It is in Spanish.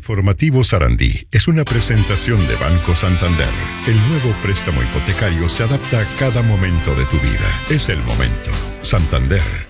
Informativo Sarandí es una presentación de Banco Santander. El nuevo préstamo hipotecario se adapta a cada momento de tu vida. Es el momento. Santander.